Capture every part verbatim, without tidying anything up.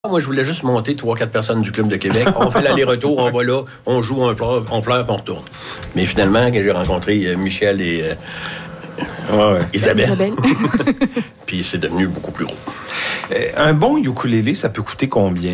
Moi, je voulais juste monter trois, quatre personnes du Club de Québec. On fait l'aller-retour, on va là, on joue, on pleure, on pleure, puis on retourne. Mais finalement, quand j'ai rencontré euh, Michel et euh, ouais, Isabelle, Isabelle. Puis c'est devenu beaucoup plus gros. Euh, un bon ukulélé, ça peut coûter combien?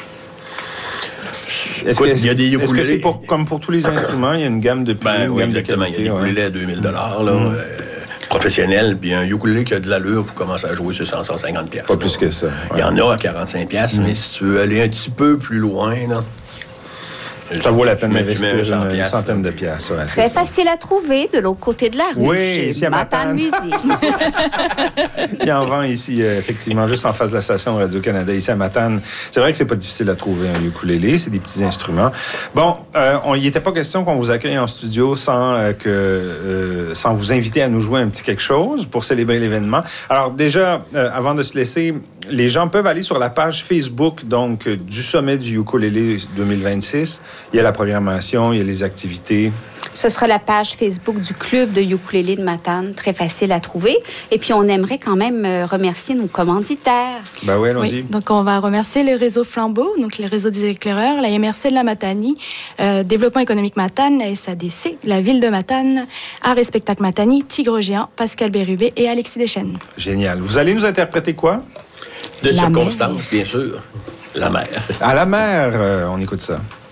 Est-ce Écoute, que, il y a des ukulélés... Est-ce que c'est pour, comme pour tous les instruments, il y a une gamme de prix? Ben, une oui, gamme exactement. De qualité, il y a des ukulélés ouais. à deux mille dollars, là. Mm. Euh, professionnel, puis un ukulélé qui a de l'allure pour commencer à jouer, c'est cent, cent cinquante piastres. Pas plus que ça. Ouais. Il y en a à quarante-cinq piastres, mm. mais si tu veux aller un petit peu plus loin, là, ça vaut la peine d'investir une, une centaine de piastres. Ouais, très facile à trouver de l'autre côté de la rue, oui, chez ici à Matane Musique. Il en vend ici, euh, effectivement, juste en face de la station Radio-Canada, ici à Matane. C'est vrai que c'est pas difficile à trouver un ukulélé, c'est des petits instruments. Bon, euh, on, il n'était pas question qu'on vous accueille en studio sans, euh, que, euh, sans vous inviter à nous jouer un petit quelque chose pour célébrer l'événement. Alors déjà, euh, avant de se laisser, les gens peuvent aller sur la page Facebook donc du Sommet du ukulélé deux mille vingt-six. Il y a la programmation, il y a les activités. Ce sera la page Facebook du Club de ukulélé de Matane, très facile à trouver. Et puis, on aimerait quand même remercier nos commanditaires. Ben oui, allons-y. Oui, donc, on va remercier le réseau Flambeau, donc les réseaux des éclaireurs, la M R C de la Matanie, euh, Développement économique Matane, la S A D C, la Ville de Matane, Art et Spectacle Matanie, Tigre Géant, Pascal Bérubé et Alexis Deschênes. Génial. Vous allez nous interpréter quoi? De circonstances, bien sûr. La mer. À la mer, euh, on écoute ça.